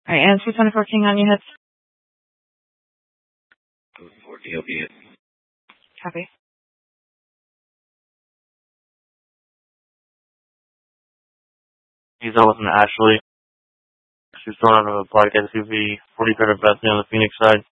Alright, and 224 King on your hits. 4 DOB. Copy. He's out with an Ashley. She's thrown out of a black SUV, 40 credit Bethany on the Phoenix side.